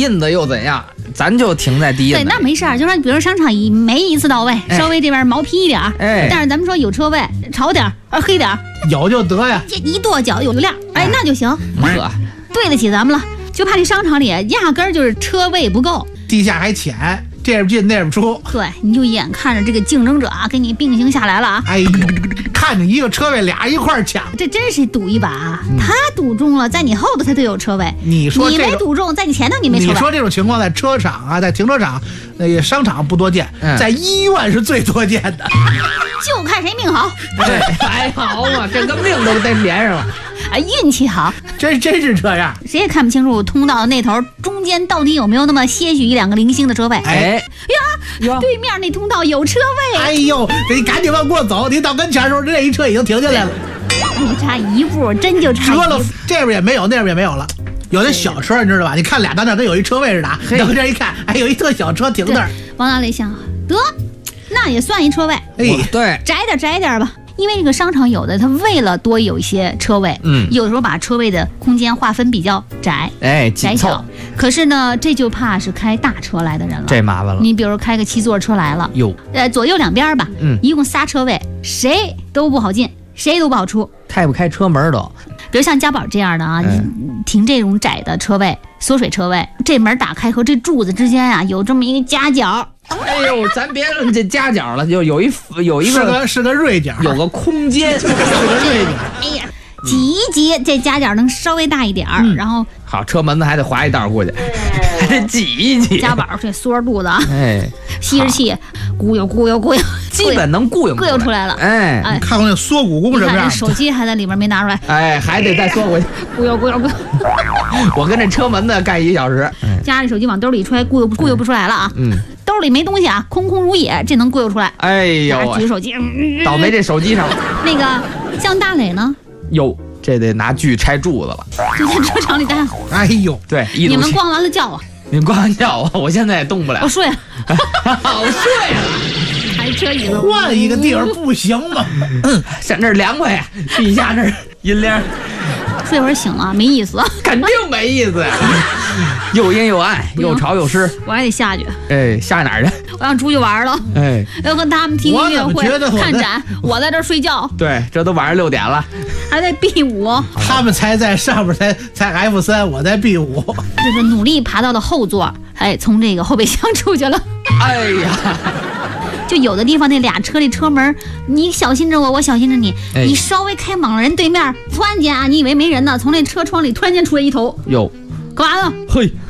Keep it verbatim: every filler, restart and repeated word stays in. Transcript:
印子又怎样？咱就停在第一。 对，那没事儿，就说比如商场一没一次到位， 哎、 稍微这边毛坯一点儿， 哎， 但是咱们说有车位，潮点儿，呃，黑点儿， 有就得呀， 这一跺脚有亮，哎，那就行， 呵， 对得起咱们了。就怕这商场里压根儿就是车位不够， 地下还浅，这边进那边出。 对，你就眼看着这个竞争者啊，给你并行下来了啊！ 哎呦，看着一个车位俩一块儿抢， 这真是赌一把啊！嗯、他赌中了，在你后头他就有车位。 你说你没赌中，在你前头你没车位。 你说这种情况在车场啊，在停车场、那个商场不多见， 嗯、 在医院是最多见的。 就看谁命好。 对，还好嘛，这个命都得连上了。 啊，运气好， 真真是这样， 谁也看不清楚通道的那头中间到底有没有那么些许一两个零星的车位。 哎呀，对面那通道有车位。 哎呦，你赶紧往过走，你到跟前的时候，这一车已经停下来了。 就差一步，真就差一步。 折了，这边也没有，那边也没有了。有的小车你知道吧？你看俩到那跟有一车位似的，到这一看，哎，有一特小车停那儿。 往哪里想？得，那也算一车位。 哎， 对， 窄点窄点吧。因为这个商场有的，它为了多有一些车位， 嗯， 有时候把车位的空间划分比较窄， 哎， 窄小。可是呢，这就怕是开大车来的人了， 这麻烦了。 你比如开个七座车来了， 哟， 呃，左右两边吧， 嗯， 一共仨车位，谁都不好进，谁都不好出， 开不开车门都。 比如像家宝这样的啊， 嗯、 你停这种窄的车位，缩水车位，这门打开和这柱子之间啊，有这么一个夹角。 哎呦，咱别论这夹角了，就有一有一个是个是个锐角， 有个空间，是个锐角。 哎呀，挤一挤，这夹角能稍微大一点儿，嗯、然后好车门子还得划一道过去，还得挤一挤。 家宝这缩着肚子啊， 哎， 吸着气，咕悠咕悠咕悠， 基本能咕悠咕悠出来了。 哎， 你看过那缩骨功什么样？ 手机还在里边没拿出来， 哎，还得再缩回去， 咕悠咕悠咕悠。 我跟这车门子干一小时， 夹着手机往兜里揣，咕悠咕悠不出来了啊。 嗯。 兜里没东西啊，空空如也，这能咕悠出来。 哎呦， 举手机，嗯、 倒霉这手机上了。 那个像大磊呢？ 哟，这得拿锯拆柱子了。 就在车场里干活。 哎呦， 对， 你们逛完了叫我。 你们逛完叫我，我现在也动不了。 我睡了。 我睡了。 开车椅子换一个地方不行吗？ 上这儿凉快呀，地下这儿阴凉。 睡会儿醒了没意思， 肯定没意思呀，又阴又暗，又潮又湿。 我还得下去。 哎，下哪儿去？ 我想出去玩了。 哎， 要跟他们听音乐会、看展，我在这儿睡觉。 对，这都晚上六点了， 还在 B 五。 他们才在上面才才 F 三，我在 B 五。 就是努力爬到了后座，哎，从这个后备箱出去了。 哎呀。 就有的地方那俩车的车门，你小心着我，我小心着你。 哎、 你稍微开猛了，人对面突然间啊，你以为没人呢，从那车窗里突然间出来一头。 哟， 干嘛呢？ 嘿。